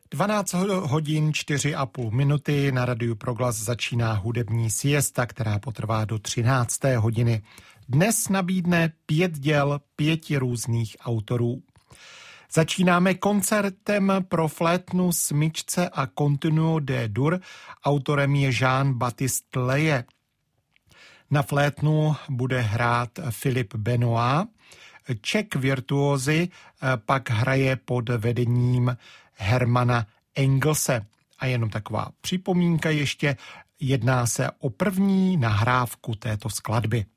12 hodin 4,5 minuty na Radiu Proglas začíná hudební siesta, která potrvá do 13. hodiny. Dnes nabídne 5 děl 5 různých autorů. Začínáme koncertem pro flétnu, smyčce a continuo de dur. Autorem je Jean-Baptiste Leje. Na flétnu bude hrát Filip Benoit. Czech virtuózy pak hraje pod vedením Hermana Engelse. A jenom taková připomínka ještě, jedná se o první nahrávku této skladby.